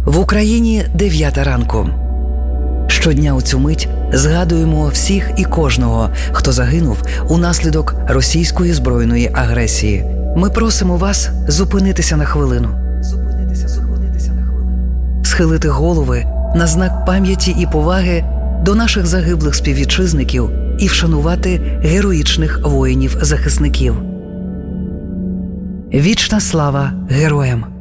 В Україні 9 ранку. Щодня у цю мить згадуємо всіх і кожного, хто загинув унаслідок російської збройної агресії. Ми просимо вас зупинитися на хвилину. Схилити голови на знак пам'яті і поваги до наших загиблих співвітчизників і вшанувати героїчних воїнів-захисників. Вічна слава героям!